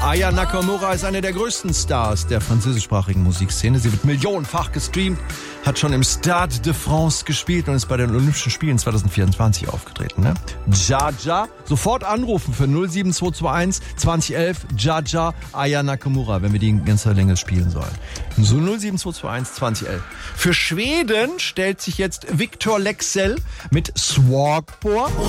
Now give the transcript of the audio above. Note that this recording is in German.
Aya Nakamura ist eine der größten Stars der französischsprachigen Musikszene. Sie wird millionenfach gestreamt, hat schon im Stade de France gespielt und ist bei den Olympischen Spielen 2024 aufgetreten. Ne? Jaja, sofort anrufen für 07221 2011 Jaja Aya Nakamura, wenn wir die in ganzer Länge spielen sollen. So 07221 2011. Für Schweden stellt sich jetzt Victor Leksell mit Swagborg.